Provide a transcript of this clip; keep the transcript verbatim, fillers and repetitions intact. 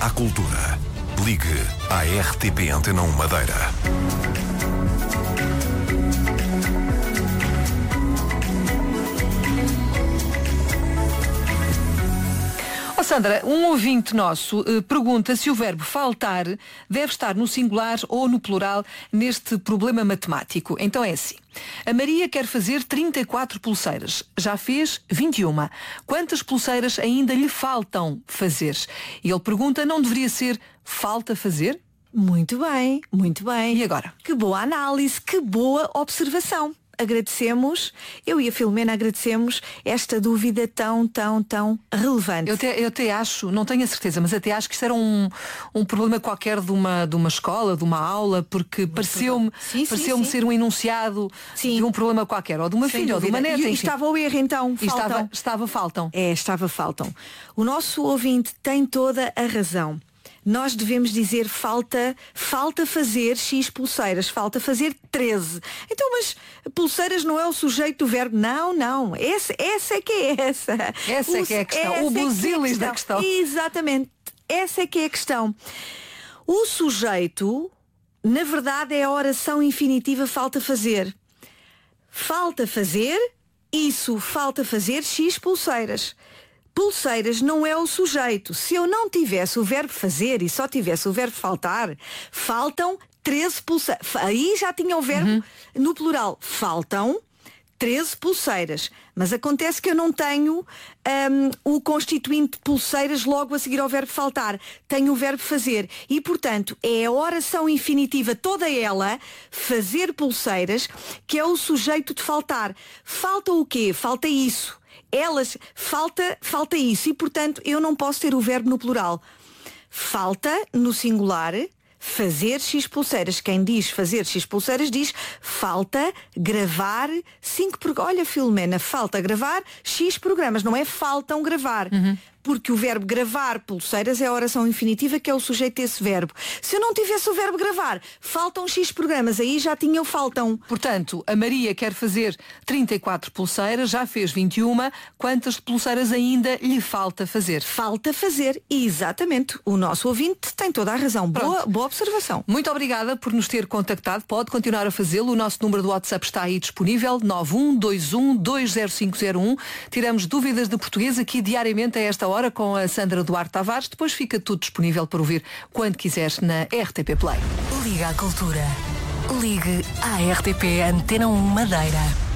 à cultura. Ligue à R T P Antena um Madeira. Oh Sandra, um ouvinte nosso uh, pergunta se o verbo faltar deve estar no singular ou no plural neste problema matemático. Então é assim. A Maria quer fazer trinta e quatro pulseiras. Já fez vinte e uma. Quantas pulseiras ainda lhe faltam fazer? E ele pergunta, não deveria ser falta fazer? Muito bem, muito bem. E agora? Que boa análise, que boa observação. Agradecemos, eu e a Filomena agradecemos esta dúvida tão, tão, tão relevante. Eu até, eu até acho, não tenho a certeza, mas até acho que isto era um, um problema qualquer de uma, de uma escola, de uma aula, porque pareceu-me pareceu-me ser um enunciado sim. de um problema qualquer, ou de uma Sem filha, dúvida. ou de uma neta. E, enfim. estava o erro então, e estava, estava faltam. É, estava faltam. O nosso ouvinte tem toda a razão. Nós devemos dizer falta, falta fazer X pulseiras, falta fazer treze. Então, mas pulseiras não é o sujeito do verbo? Não, não. Essa, essa é que é essa. Essa o, é que é a questão. O busilis é da questão. Exatamente. Essa é que é a questão. O sujeito, na verdade, é a oração infinitiva falta fazer. Falta fazer, isso, falta fazer X pulseiras. Pulseiras não é o sujeito. Se eu não tivesse o verbo fazer e só tivesse o verbo faltar, faltam treze pulseiras. Aí já tinha o verbo uhum. no plural. Faltam treze pulseiras. Mas acontece que eu não tenho um, o constituinte pulseiras logo a seguir ao verbo faltar. Tenho o verbo fazer. E, portanto, é a oração infinitiva, toda ela, fazer pulseiras, que é o sujeito de faltar. Falta o quê? Falta isso. Elas, falta, falta isso e, portanto, eu não posso ter o verbo no plural. Falta, no singular, fazer X pulseiras. Quem diz fazer X pulseiras diz falta gravar cinco programas. Olha, Filomena, falta gravar X programas. Não é faltam gravar. Uhum. Porque o verbo gravar pulseiras é a oração infinitiva, que é o sujeito desse verbo. Se eu não tivesse o verbo gravar, faltam X programas, aí já tinha o faltam. Portanto, a Maria quer fazer trinta e quatro pulseiras, já fez vinte e uma. Quantas pulseiras ainda lhe falta fazer? Falta fazer, exatamente. O nosso ouvinte tem toda a razão. Boa, boa observação. Muito obrigada por nos ter contactado. Pode continuar a fazê-lo. O nosso número do WhatsApp está aí disponível, nove um dois um dois zero cinco zero um. Tiramos dúvidas de português aqui diariamente a esta hora. Hora com a Sandra Duarte Tavares. Depois fica tudo disponível para ouvir quando quiseres na R T P Play. Liga à cultura. Ligue à R T P Antena um Madeira.